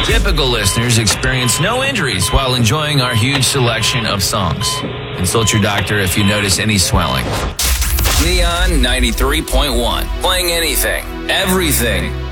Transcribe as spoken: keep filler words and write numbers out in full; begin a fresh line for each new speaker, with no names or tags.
Typical listeners experience no injuries while enjoying our huge selection of songs. Consult your doctor if you notice any swelling. Neon ninety-three point one. Playing anything, everything.